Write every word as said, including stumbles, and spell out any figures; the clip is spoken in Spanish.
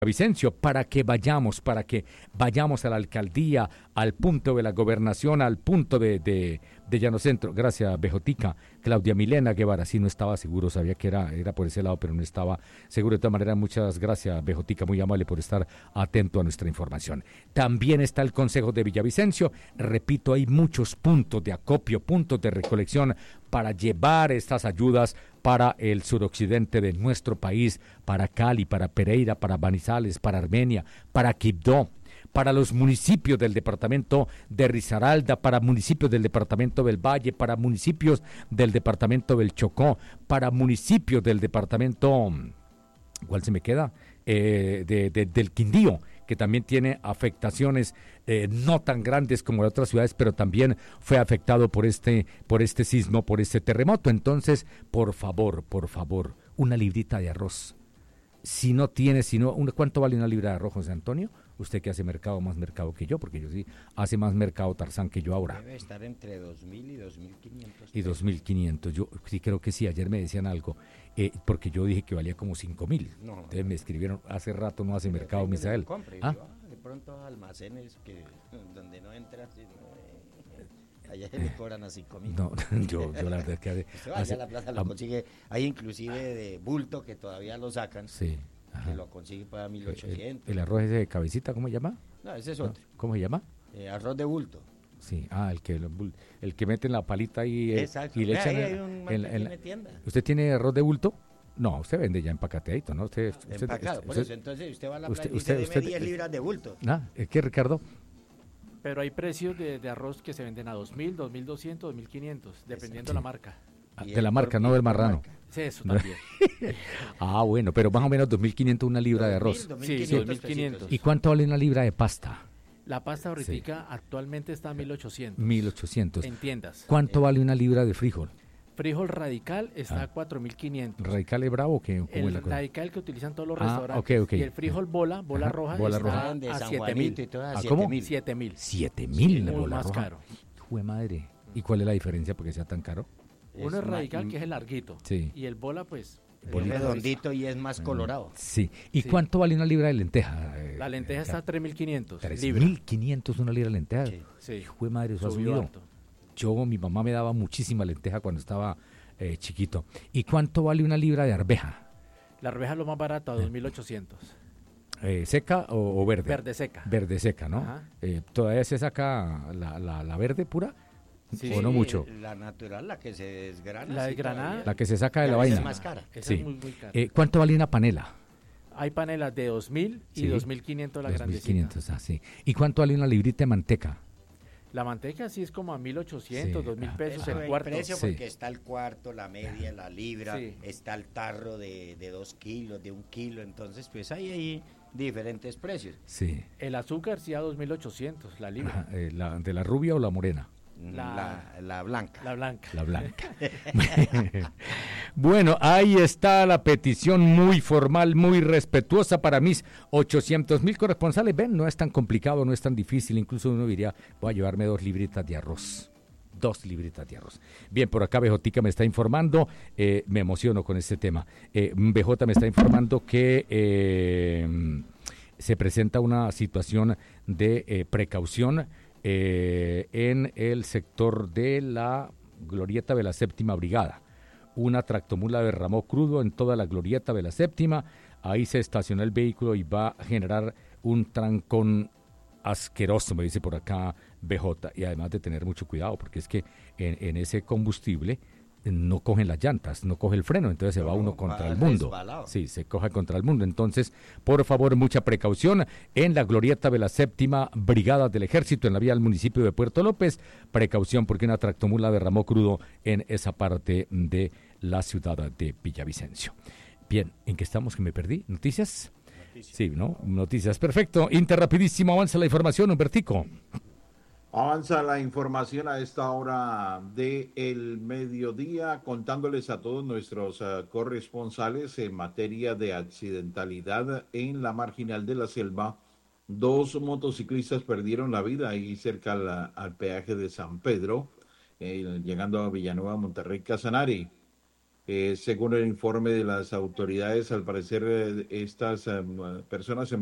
Vicencio, para que vayamos, para que vayamos a la alcaldía, al punto de la gobernación, al punto de, de, de Llano Centro. Gracias, Bejotica. Claudia Milena Guevara, sí, no estaba seguro, sabía que era, era por ese lado, pero no estaba seguro. De todas maneras, muchas gracias, Bejotica, muy amable por estar atento a nuestra información. También está el Consejo de Villavicencio. Repito, hay muchos puntos de acopio, puntos de recolección para llevar estas ayudas para el suroccidente de nuestro país, para Cali, para Pereira, para Manizales, para Armenia, para Quibdó, para los municipios del departamento de Risaralda, para municipios del departamento del Valle, para municipios del departamento del Chocó, para municipios del departamento, ¿cuál se me queda? Eh, de, de, del Quindío, que también tiene afectaciones eh, no tan grandes como en otras ciudades, pero también fue afectado por este, por este sismo, por este terremoto. Entonces, por favor, por favor, una librita de arroz. Si no tiene, si no, ¿cuánto vale una libra de arroz, José Antonio? Usted que hace mercado, más mercado que yo, porque yo sí hace más mercado Tarzán que yo ahora. Debe estar entre dos mil y dos mil quinientos. Y dos mil quinientos, yo sí creo que sí, ayer me decían algo, eh, porque yo dije que valía como cinco mil. No, Entonces me escribieron, hace rato no hace mercado, Misael. Compre, ¿Ah? De pronto almacenes que donde no entra, sino, eh, allá le cobran a cinco mil. No, yo, yo la verdad que hace, Usted vaya a la plaza, lo consigue, hay inclusive de bulto que todavía lo sacan. Sí. Ajá. Que lo consigue para mil ochocientos. ¿El, el arroz ese de cabecita, cómo se llama? No, ese es otro. ¿No? ¿Cómo se llama? Eh, arroz de bulto. Sí, ah, el que el que mete en la palita y, exacto. y le echan ahí hay un en, en, en, tienda. ¿Usted tiene arroz de bulto? No, usted vende ya empacateadito, ¿no? Usted, usted, Empacado, usted, por usted, eso, entonces usted va a la usted, playa y usted, se usted, debe diez libras de bulto. Ah, ¿es que, Ricardo? Pero hay precios de, de arroz que se venden a dos mil, dos mil doscientos, dos mil quinientos, dependiendo de la marca. De la marca, no del marrano. Sí, eso también. Ah, bueno, pero más o menos dos mil quinientos una libra de arroz. Sí, dos mil quinientos. ¿Y cuánto vale una libra de pasta? La pasta ahorita sí. actualmente está a mil ochocientos. mil ochocientos. En tiendas. ¿Cuánto eh, vale una libra de frijol? Frijol radical está ah. a cuatro mil quinientos. ¿Radical es bravo o qué? El radical que utilizan todos los ah, restaurantes. Okay, okay. Y el frijol bola, bola Ajá, roja, bola está roja. a siete mil. ¿A cómo? siete mil. siete mil la muy bola más roja. Caro. Jue madre. ¿Y cuál es la diferencia porque sea tan caro? Uno es radical, que es el larguito. Sí. Y el bola, pues... Es redondito y es más colorado. Sí. ¿Y sí. cuánto vale una libra de lenteja? La lenteja eh, está a tres mil quinientos. tres mil quinientos una libra de lenteja. Sí. sí. Jue madre, eso ha subido. Yo, mi mamá me daba muchísima lenteja cuando estaba eh, chiquito. ¿Y cuánto vale una libra de arveja? La arveja es lo más barata, dos mil ochocientos. Eh, ¿Seca o, o verde? Verde seca. Verde seca, ¿no? Eh, ¿Todavía se saca la, la, la verde pura? Sí, ¿O no mucho? La natural, la que se desgrana. La desgranada. La que se saca de la vaina. Es más cara. Esa sí. es muy, muy cara. Eh, ¿Cuánto vale una panela? Hay panelas de dos mil y sí. dos mil quinientos la grandecita. dos mil quinientos, ah, sí. ¿Y cuánto vale una librita de manteca? La manteca sí es como a mil ochocientos, sí. dos mil pesos Eso el cuarto. El precio sí. porque está el cuarto, la media, la libra, sí. está el tarro de, de dos kilos, de un kilo, entonces pues hay ahí diferentes precios. Sí. El azúcar sí a dos mil ochocientos, la libra. Ajá, eh, la, ¿de la rubia o la morena? La, la, la blanca. La blanca. La blanca. Bueno, ahí está la petición muy formal, muy respetuosa para mis ochocientos mil corresponsales. Ven, no es tan complicado, no es tan difícil. Incluso uno diría, voy a llevarme dos libritas de arroz. Dos libritas de arroz. Bien, por acá Bejotica me está informando, eh, me emociono con este tema. Eh, B J me está informando que eh, se presenta una situación de eh, precaución Eh, en el sector de la glorieta de la séptima brigada. Una tractomula derramó crudo en toda la glorieta de la séptima, ahí se estacionó el vehículo y va a generar un trancón asqueroso, me dice por acá B J, y además de tener mucho cuidado, porque es que en, en ese combustible no cogen las llantas, no coge el freno, entonces se va uno contra el mundo. Resbalado. Sí, se coge contra el mundo. Entonces, por favor, mucha precaución en la glorieta de la séptima brigada del ejército en la vía al municipio de Puerto López. Precaución porque una tractomula derramó crudo en esa parte de la ciudad de Villavicencio. Bien, ¿en qué estamos? Que me perdí. ¿Noticias? Noticias. Sí, ¿no? Noticias. Perfecto. Interrapidísimo, avanza la información, Humbertico. Avanza la información a esta hora del mediodía, contándoles a todos nuestros uh, corresponsales en materia de accidentalidad en la marginal de la Selva. Dos motociclistas perdieron la vida ahí cerca al, al peaje de San Pedro, eh, llegando a Villanueva, Monterrey, Casanare. Eh, según el informe de las autoridades, al parecer eh, estas eh, personas se